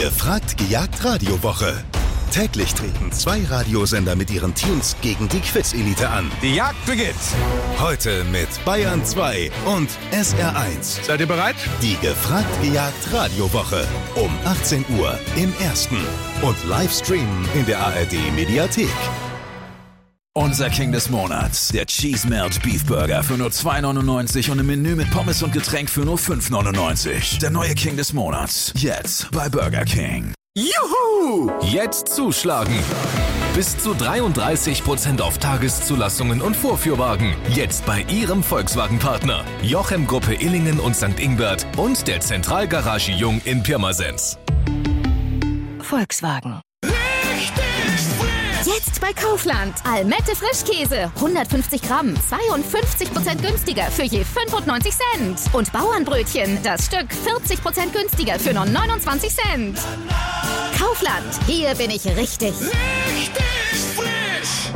Gefragt, gejagt Radiowoche. Täglich treten 2 Radiosender mit ihren Teams gegen die Quiz-Elite an. Die Jagd beginnt. Heute mit Bayern 2 und SR1. Seid ihr bereit? Die Gefragt, gejagt Radiowoche. Um 18 Uhr im Ersten. Und live streamen in der ARD-Mediathek. Unser King des Monats, der Cheese Melt Beef Burger für nur 2,99 und ein Menü mit Pommes und Getränk für nur 5,99. Der neue King des Monats, jetzt bei Burger King. Juhu! Jetzt zuschlagen! Bis zu 33% auf Tageszulassungen und Vorführwagen. Jetzt bei Ihrem Volkswagen-Partner. Jochem Gruppe Illingen und St. Ingbert und der Zentralgarage Jung in Pirmasens. Volkswagen. Jetzt bei Kaufland. Almette Frischkäse. 150 Gramm. 52% günstiger für je 95 Cent. Und Bauernbrötchen. Das Stück 40% günstiger für nur 29 Cent. Kaufland. Hier bin ich richtig. Richtig frisch.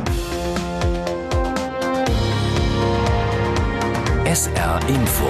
SR Info.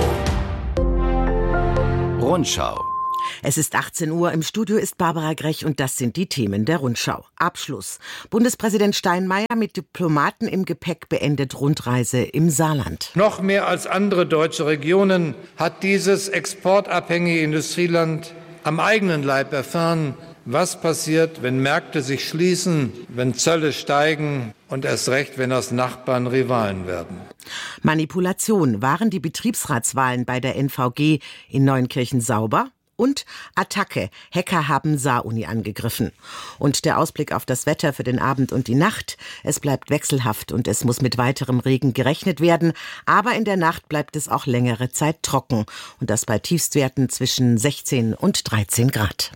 Rundschau. Es ist 18 Uhr, im Studio ist Barbara Grech und das sind die Themen der Rundschau. Abschluss. Bundespräsident Steinmeier mit Diplomaten im Gepäck beendet Rundreise im Saarland. Noch mehr als andere deutsche Regionen hat dieses exportabhängige Industrieland am eigenen Leib erfahren, was passiert, wenn Märkte sich schließen, wenn Zölle steigen und erst recht, wenn aus Nachbarn Rivalen werden. Manipulation. Waren die Betriebsratswahlen bei der NVG in Neuenkirchen sauber? Und Attacke. Hacker haben Saar-Uni angegriffen. Und der Ausblick auf das Wetter für den Abend und die Nacht. Es bleibt wechselhaft und es muss mit weiterem Regen gerechnet werden. Aber in der Nacht bleibt es auch längere Zeit trocken. Und das bei Tiefstwerten zwischen 16 und 13 Grad.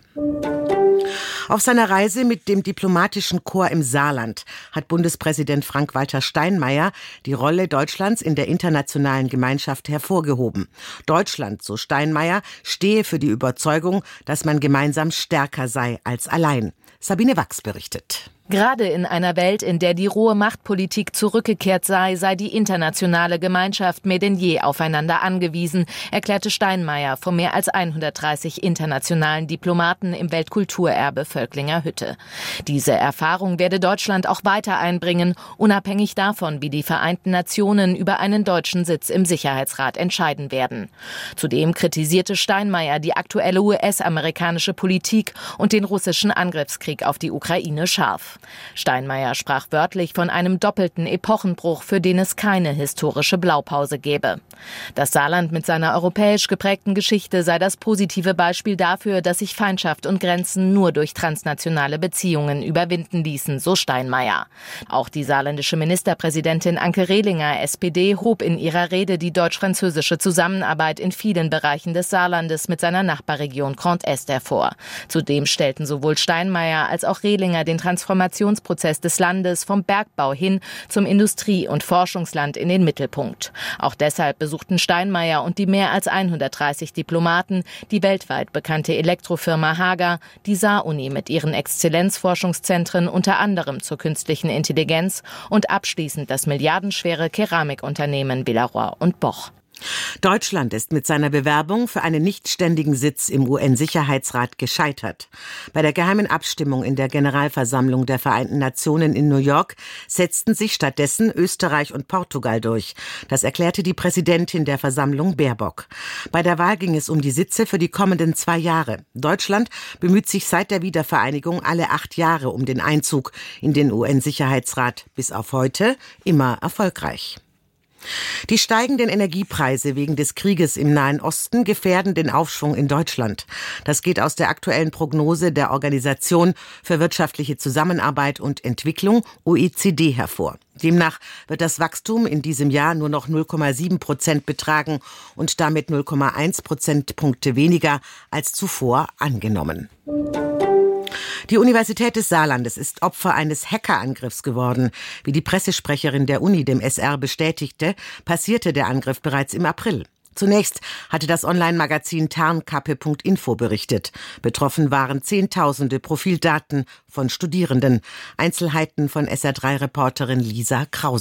Auf seiner Reise mit dem diplomatischen Korps im Saarland hat Bundespräsident Frank-Walter Steinmeier die Rolle Deutschlands in der internationalen Gemeinschaft hervorgehoben. Deutschland, so Steinmeier, stehe für die Überzeugung, dass man gemeinsam stärker sei als allein. Sabine Wachs berichtet. Gerade in einer Welt, in der die rohe Machtpolitik zurückgekehrt sei die internationale Gemeinschaft mehr denn je aufeinander angewiesen, erklärte Steinmeier vor mehr als 130 internationalen Diplomaten im Weltkulturerbe Völklinger Hütte. Diese Erfahrung werde Deutschland auch weiter einbringen, unabhängig davon, wie die Vereinten Nationen über einen deutschen Sitz im Sicherheitsrat entscheiden werden. Zudem kritisierte Steinmeier die aktuelle US-amerikanische Politik und den russischen Angriffskrieg auf die Ukraine scharf. Steinmeier sprach wörtlich von einem doppelten Epochenbruch, für den es keine historische Blaupause gäbe. Das Saarland mit seiner europäisch geprägten Geschichte sei das positive Beispiel dafür, dass sich Feindschaft und Grenzen nur durch transnationale Beziehungen überwinden ließen, so Steinmeier. Auch die saarländische Ministerpräsidentin Anke Rehlinger, SPD, hob in ihrer Rede die deutsch-französische Zusammenarbeit in vielen Bereichen des Saarlandes mit seiner Nachbarregion Grand Est hervor. Zudem stellten sowohl Steinmeier als auch Rehlinger den Transformationsprozess des Landes vom Bergbau hin zum Industrie- und Forschungsland in den Mittelpunkt. Auch deshalb besuchten Steinmeier und die mehr als 130 Diplomaten die weltweit bekannte Elektrofirma Hager, die Saar-Uni mit ihren Exzellenzforschungszentren unter anderem zur künstlichen Intelligenz und abschließend das milliardenschwere Keramikunternehmen Villeroy und Boch. Deutschland ist mit seiner Bewerbung für einen nichtständigen Sitz im UN-Sicherheitsrat gescheitert. Bei der geheimen Abstimmung in der Generalversammlung der Vereinten Nationen in New York setzten sich stattdessen Österreich und Portugal durch. Das erklärte die Präsidentin der Versammlung Baerbock. Bei der Wahl ging es um die Sitze für die kommenden 2 Jahre. Deutschland bemüht sich seit der Wiedervereinigung alle 8 Jahre um den Einzug in den UN-Sicherheitsrat. Bis auf heute immer erfolgreich. Die steigenden Energiepreise wegen des Krieges im Nahen Osten gefährden den Aufschwung in Deutschland. Das geht aus der aktuellen Prognose der Organisation für wirtschaftliche Zusammenarbeit und Entwicklung, OECD, hervor. Demnach wird das Wachstum in diesem Jahr nur noch 0,7% betragen und damit 0,1 Prozentpunkte weniger als zuvor angenommen. Die Universität des Saarlandes ist Opfer eines Hackerangriffs geworden. Wie die Pressesprecherin der Uni dem SR bestätigte, passierte der Angriff bereits im April. Zunächst hatte das Online-Magazin Tarnkappe.info berichtet. Betroffen waren Zehntausende Profildaten von Studierenden. Einzelheiten von SR3-Reporterin Lisa Krauser.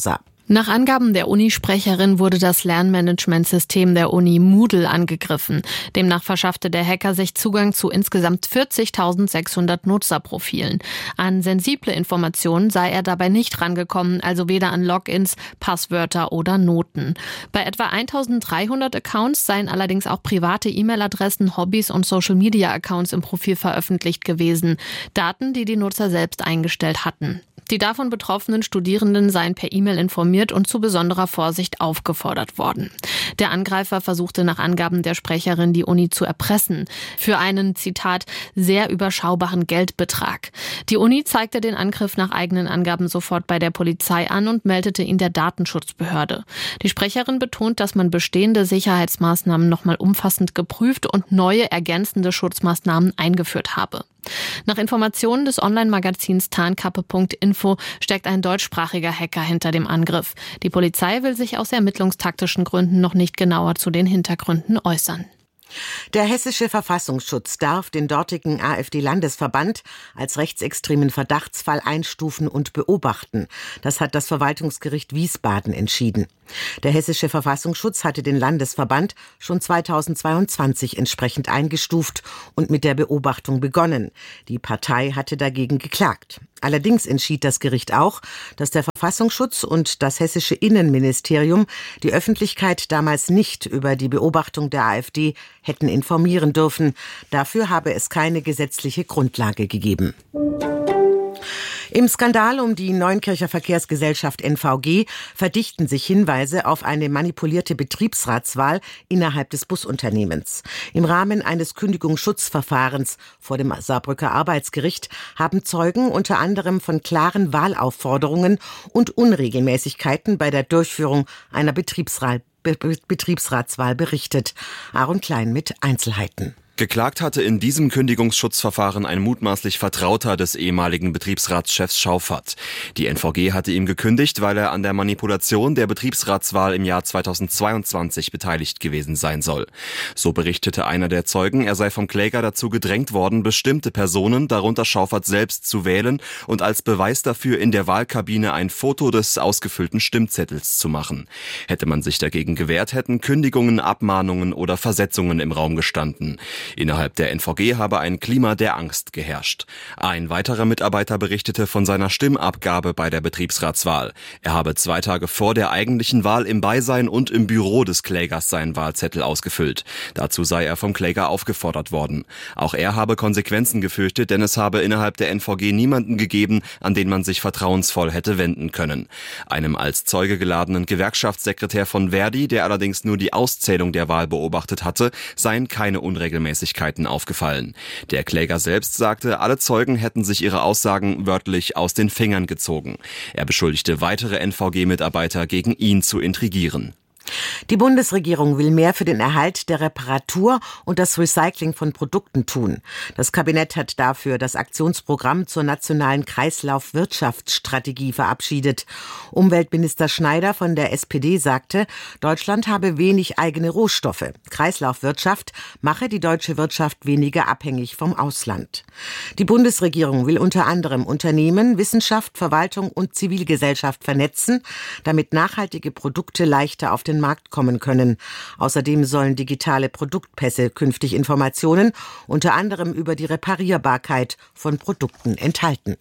Nach Angaben der Uni-Sprecherin wurde das Lernmanagementsystem der Uni Moodle angegriffen. Demnach verschaffte der Hacker sich Zugang zu insgesamt 40.600 Nutzerprofilen. An sensible Informationen sei er dabei nicht rangekommen, also weder an Logins, Passwörter oder Noten. Bei etwa 1.300 Accounts seien allerdings auch private E-Mail-Adressen, Hobbys und Social-Media-Accounts im Profil veröffentlicht gewesen. Daten, die die Nutzer selbst eingestellt hatten. Die davon betroffenen Studierenden seien per E-Mail informiert und zu besonderer Vorsicht aufgefordert worden. Der Angreifer versuchte nach Angaben der Sprecherin, die Uni zu erpressen. Für einen, Zitat, sehr überschaubaren Geldbetrag. Die Uni zeigte den Angriff nach eigenen Angaben sofort bei der Polizei an und meldete ihn der Datenschutzbehörde. Die Sprecherin betont, dass man bestehende Sicherheitsmaßnahmen nochmal umfassend geprüft und neue ergänzende Schutzmaßnahmen eingeführt habe. Nach Informationen des Online-Magazins Tarnkappe.info steckt ein deutschsprachiger Hacker hinter dem Angriff. Die Polizei will sich aus ermittlungstaktischen Gründen noch nicht genauer zu den Hintergründen äußern. Der hessische Verfassungsschutz darf den dortigen AfD-Landesverband als rechtsextremen Verdachtsfall einstufen und beobachten. Das hat das Verwaltungsgericht Wiesbaden entschieden. Der hessische Verfassungsschutz hatte den Landesverband schon 2022 entsprechend eingestuft und mit der Beobachtung begonnen. Die Partei hatte dagegen geklagt. Allerdings entschied das Gericht auch, dass der Verfassungsschutz und das hessische Innenministerium die Öffentlichkeit damals nicht über die Beobachtung der AfD hätten informieren dürfen. Dafür habe es keine gesetzliche Grundlage gegeben. Im Skandal um die Neunkircher Verkehrsgesellschaft NVG verdichten sich Hinweise auf eine manipulierte Betriebsratswahl innerhalb des Busunternehmens. Im Rahmen eines Kündigungsschutzverfahrens vor dem Saarbrücker Arbeitsgericht haben Zeugen unter anderem von klaren Wahlaufforderungen und Unregelmäßigkeiten bei der Durchführung einer Betriebsratswahl berichtet. Aaron Klein mit Einzelheiten. Geklagt hatte in diesem Kündigungsschutzverfahren ein mutmaßlich Vertrauter des ehemaligen Betriebsratschefs Schauffert. Die NVG hatte ihm gekündigt, weil er an der Manipulation der Betriebsratswahl im Jahr 2022 beteiligt gewesen sein soll. So berichtete einer der Zeugen, er sei vom Kläger dazu gedrängt worden, bestimmte Personen, darunter Schauffert selbst, zu wählen und als Beweis dafür in der Wahlkabine ein Foto des ausgefüllten Stimmzettels zu machen. Hätte man sich dagegen gewehrt, hätten Kündigungen, Abmahnungen oder Versetzungen im Raum gestanden. Innerhalb der NVG habe ein Klima der Angst geherrscht. Ein weiterer Mitarbeiter berichtete von seiner Stimmabgabe bei der Betriebsratswahl. Er habe 2 Tage vor der eigentlichen Wahl im Beisein und im Büro des Klägers seinen Wahlzettel ausgefüllt. Dazu sei er vom Kläger aufgefordert worden. Auch er habe Konsequenzen gefürchtet, denn es habe innerhalb der NVG niemanden gegeben, an den man sich vertrauensvoll hätte wenden können. Einem als Zeuge geladenen Gewerkschaftssekretär von Verdi, der allerdings nur die Auszählung der Wahl beobachtet hatte, seien keine Unregelmäßigkeiten aufgefallen. Der Kläger selbst sagte, alle Zeugen hätten sich ihre Aussagen wörtlich aus den Fingern gezogen. Er beschuldigte weitere NVG-Mitarbeiter, gegen ihn zu intrigieren. Die Bundesregierung will mehr für den Erhalt der Reparatur und das Recycling von Produkten tun. Das Kabinett hat dafür das Aktionsprogramm zur nationalen Kreislaufwirtschaftsstrategie verabschiedet. Umweltminister Schneider von der SPD sagte, Deutschland habe wenig eigene Rohstoffe. Kreislaufwirtschaft mache die deutsche Wirtschaft weniger abhängig vom Ausland. Die Bundesregierung will unter anderem Unternehmen, Wissenschaft, Verwaltung und Zivilgesellschaft vernetzen, damit nachhaltige Produkte leichter auf den Markt kommen können. Außerdem sollen digitale Produktpässe künftig Informationen, unter anderem über die Reparierbarkeit von Produkten enthalten.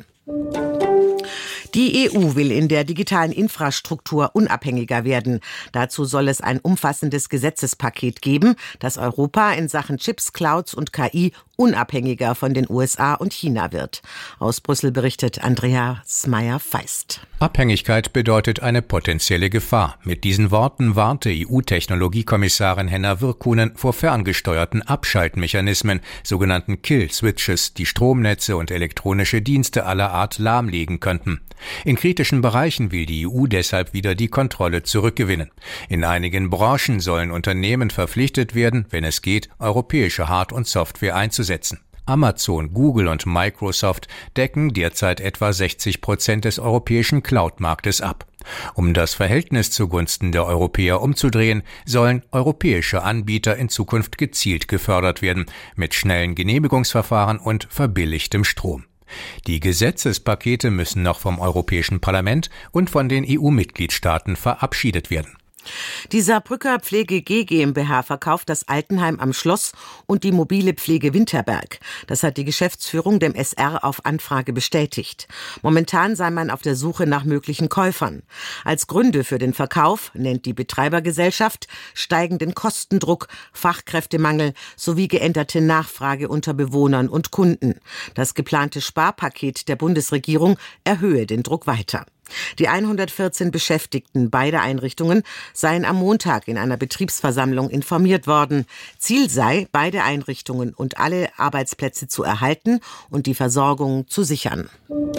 Die EU will in der digitalen Infrastruktur unabhängiger werden. Dazu soll es ein umfassendes Gesetzespaket geben, das Europa in Sachen Chips, Clouds und KI unabhängiger von den USA und China wird. Aus Brüssel berichtet Andreas Meyer-Feist. Abhängigkeit bedeutet eine potenzielle Gefahr. Mit diesen Worten warnte EU-Technologiekommissarin Henna Virkkunen vor ferngesteuerten Abschaltmechanismen, sogenannten Kill-Switches, die Stromnetze und elektronische Dienste aller Art lahmlegen könnten. In kritischen Bereichen will die EU deshalb wieder die Kontrolle zurückgewinnen. In einigen Branchen sollen Unternehmen verpflichtet werden, wenn es geht, europäische Hard- und Software einzusetzen. Amazon, Google und Microsoft decken derzeit etwa 60% des europäischen Cloud-Marktes ab. Um das Verhältnis zugunsten der Europäer umzudrehen, sollen europäische Anbieter in Zukunft gezielt gefördert werden, mit schnellen Genehmigungsverfahren und verbilligtem Strom. Die Gesetzespakete müssen noch vom Europäischen Parlament und von den EU-Mitgliedstaaten verabschiedet werden. Die Saarbrücker Pflege G GmbH verkauft das Altenheim am Schloss und die mobile Pflege Winterberg. Das hat die Geschäftsführung dem SR auf Anfrage bestätigt. Momentan sei man auf der Suche nach möglichen Käufern. Als Gründe für den Verkauf nennt die Betreibergesellschaft steigenden Kostendruck, Fachkräftemangel sowie geänderte Nachfrage unter Bewohnern und Kunden. Das geplante Sparpaket der Bundesregierung erhöhe den Druck weiter. Die 114 Beschäftigten beider Einrichtungen seien am Montag in einer Betriebsversammlung informiert worden. Ziel sei, beide Einrichtungen und alle Arbeitsplätze zu erhalten und die Versorgung zu sichern.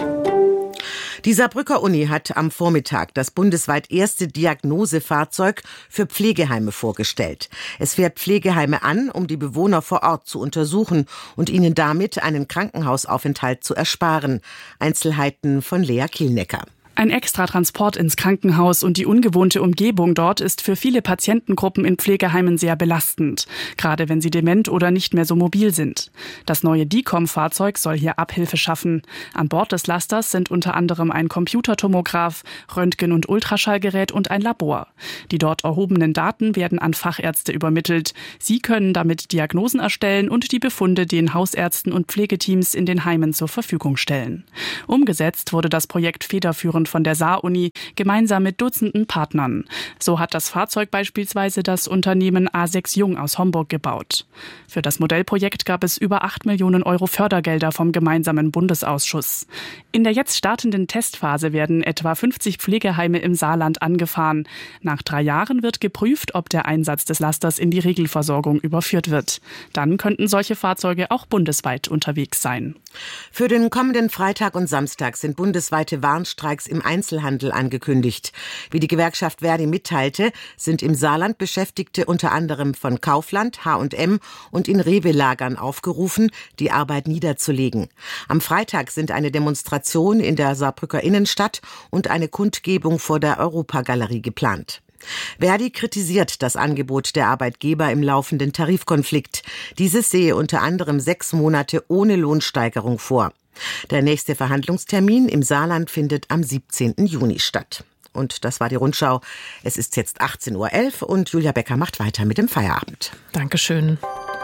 Die Saarbrücker Uni hat am Vormittag das bundesweit erste Diagnosefahrzeug für Pflegeheime vorgestellt. Es fährt Pflegeheime an, um die Bewohner vor Ort zu untersuchen und ihnen damit einen Krankenhausaufenthalt zu ersparen. Einzelheiten von Lea Kielnecker. Ein Extratransport ins Krankenhaus und die ungewohnte Umgebung dort ist für viele Patientengruppen in Pflegeheimen sehr belastend, gerade wenn sie dement oder nicht mehr so mobil sind. Das neue DICOM-Fahrzeug soll hier Abhilfe schaffen. An Bord des Lasters sind unter anderem ein Computertomograph, Röntgen- und Ultraschallgerät und ein Labor. Die dort erhobenen Daten werden an Fachärzte übermittelt. Sie können damit Diagnosen erstellen und die Befunde den Hausärzten und Pflegeteams in den Heimen zur Verfügung stellen. Umgesetzt wurde das Projekt federführend von der Saar-Uni gemeinsam mit Dutzenden Partnern. So hat das Fahrzeug beispielsweise das Unternehmen A6 Jung aus Homburg gebaut. Für das Modellprojekt gab es über 8 Millionen Euro Fördergelder vom gemeinsamen Bundesausschuss. In der jetzt startenden Testphase werden etwa 50 Pflegeheime im Saarland angefahren. Nach 3 Jahren wird geprüft, ob der Einsatz des Lasters in die Regelversorgung überführt wird. Dann könnten solche Fahrzeuge auch bundesweit unterwegs sein. Für den kommenden Freitag und Samstag sind bundesweite Warnstreiks im Einzelhandel angekündigt. Wie die Gewerkschaft Verdi mitteilte, sind im Saarland Beschäftigte unter anderem von Kaufland, H&M und in Rewe-Lagern aufgerufen, die Arbeit niederzulegen. Am Freitag sind eine Demonstration in der Saarbrücker Innenstadt und eine Kundgebung vor der Europagalerie geplant. Verdi kritisiert das Angebot der Arbeitgeber im laufenden Tarifkonflikt. Dieses sehe unter anderem 6 Monate ohne Lohnsteigerung vor. Der nächste Verhandlungstermin im Saarland findet am 17. Juni statt. Und das war die Rundschau. Es ist jetzt 18.11 Uhr und Julia Becker macht weiter mit dem Feierabend. Dankeschön.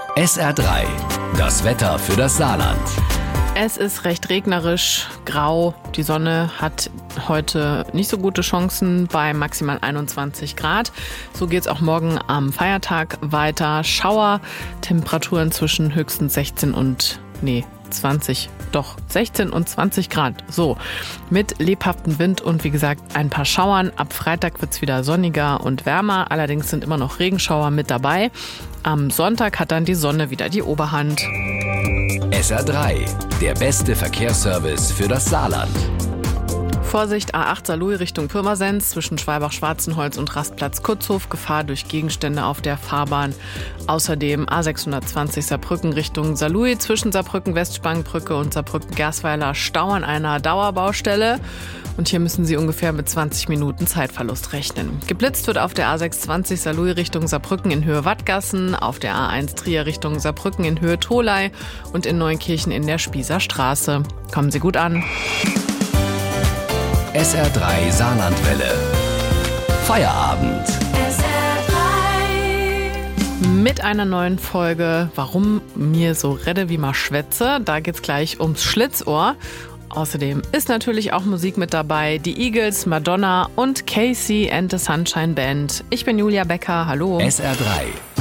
SR3, das Wetter für das Saarland. Es ist recht regnerisch, grau. Die Sonne hat heute nicht so gute Chancen bei maximal 21 Grad. So geht es auch morgen am Feiertag weiter. Schauer, Temperaturen zwischen höchstens 16 und 16 und 20 Grad. So, mit lebhaftem Wind und wie gesagt ein paar Schauern. Ab Freitag wird es wieder sonniger und wärmer. Allerdings sind immer noch Regenschauer mit dabei. Am Sonntag hat dann die Sonne wieder die Oberhand. SR3, der beste Verkehrsservice für das Saarland. Vorsicht, A8 Saarlouis Richtung Pirmasens zwischen Schwalbach-Schwarzenholz und Rastplatz Kutzhof. Gefahr durch Gegenstände auf der Fahrbahn. Außerdem A620 Saarbrücken Richtung Saarlouis zwischen Saarbrücken-Westspangenbrücke und Saarbrücken-Gersweiler Stau an einer Dauerbaustelle. Und hier müssen Sie ungefähr mit 20 Minuten Zeitverlust rechnen. Geblitzt wird auf der A620 Saarlouis Richtung Saarbrücken in Höhe Wattgassen, auf der A1 Trier Richtung Saarbrücken in Höhe Tholey und in Neunkirchen in der Spießer Straße. Kommen Sie gut an. SR3 Saarlandwelle. Feierabend. Mit einer neuen Folge Warum mir so redde wie mal schwätze. Da geht's gleich ums Schlitzohr. Außerdem ist natürlich auch Musik mit dabei. Die Eagles, Madonna und Casey and the Sunshine Band. Ich bin Julia Becker. Hallo. SR3.